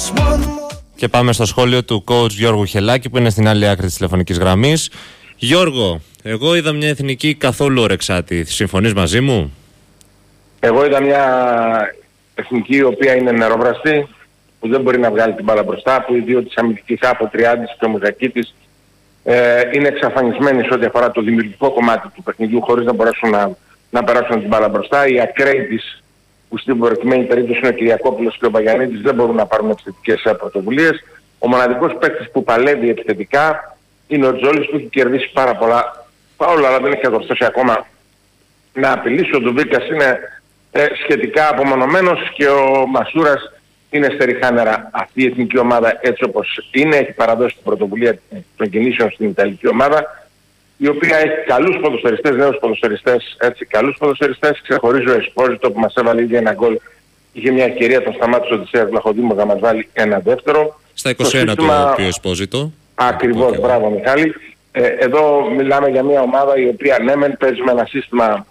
Και πάμε στο σχόλιο του coach Γιώργου Χελάκη που είναι στην άλλη άκρη της τηλεφωνικής γραμμής. Γιώργο, εγώ είδα μια εθνική καθόλου ορεξάτη. Συμφωνείς μαζί μου? Εγώ είδα μια εθνική η οποία είναι νεροβραστή, που δεν μπορεί να βγάλει την μπάλα μπροστά, που οι δύο της αμυντικής από Τριάντης και ο Μουζακίτης είναι εξαφανισμένοι σε ό,τι αφορά το δημιουργικό κομμάτι του παιχνιδιού, χωρίς να μπορέσουν να περάσουν την μπάλα μπροστά. Οι ακραίοι της, που στην προκειμένη περίπτωση είναι ο Κυριακόπουλος και ο Μπαγιανίδης, δεν μπορούν να πάρουν επιθετικές πρωτοβουλίες. Ο μοναδικός παίκτης που παλεύει επιθετικά είναι ο Τζόλης, που έχει κερδίσει πάρα πολλά φάουλ, αλλά δεν έχει κατορθώσει ακόμα να απειλήσει. Ο Ντουμπίκας είναι σχετικά απομονωμένος και ο Μασούρας είναι στεριχά νερά. Αυτή η εθνική ομάδα, έτσι όπως είναι, έχει παραδώσει την πρωτοβουλία των κινήσεων στην Ιταλική ομάδα, η οποία έχει καλούς ποδοσφαιριστές, νέους ποδοσφαιριστές, έτσι, καλούς ποδοσφαιριστές. Ξεχωρίζει ο Εσπόζητο που μας έβαλε ήδη ένα γκολ. Είχε μια ευκαιρία, τον σταμάτησε ο Οδυσσέας Βλαχοδήμου να μας βάλει ένα δεύτερο. Στα 21 του ο Εσπόζητο. Ακριβώς, μπράβο Μιχάλη. Εδώ μιλάμε για μια ομάδα η οποία ναι μεν παίζει με ένα σύστημα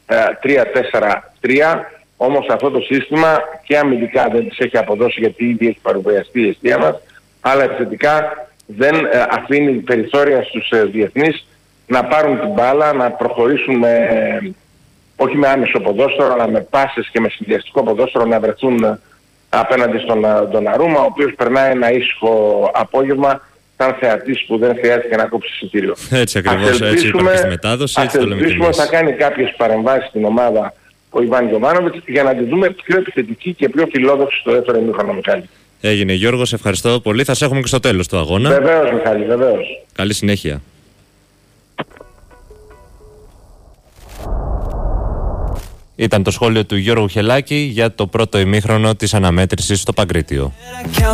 3-4-3, όμως αυτό το σύστημα και αμυντικά δεν της έχει αποδώσει, γιατί ήδη έχει παρουσιαστεί η αιστεία μας, αλλά επιθετικά δεν αφήνει περιθώρια στους διεθνείς να πάρουν την μπάλα, να προχωρήσουν όχι με άμεσο ποδόσφαιρο, αλλά με πάσες και με συνδυαστικό ποδόσφαιρο, να βρεθούν απέναντι στον Ντοναρούμα, ο οποίος περνάει ένα ήσυχο απόγευμα σαν θεατής που δεν χρειάζεται να κόψει εισιτήριο. Έτσι ακριβώς, έτσι είπαμε στη μετάδοση. Ας ελπίσουμε θα κάνει κάποιες παρεμβάσεις στην ομάδα ο Ιβάν Γιωβάνοβιτς για να τη δούμε πιο επιθετική και πιο φιλόδοξη στο δεύτερο ημίχρονο, Μιχάλη. Έγινε, Γιώργο, σε ευχαριστώ πολύ. Θα σε έχουμε και στο τέλος του αγώνα. Βεβαίως, Μιχάλη, βεβαίως. Καλή συνέχεια. Ήταν το σχόλιο του Γιώργου Χελάκη για το πρώτο ημίχρονο της αναμέτρησης στο Παγκρίτιο.